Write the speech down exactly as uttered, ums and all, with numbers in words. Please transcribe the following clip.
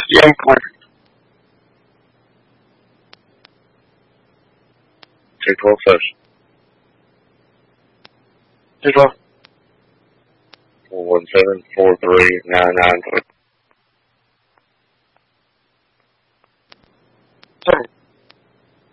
Yeah, clear. two twelve first. two twelve. four one seven four three nine nine three.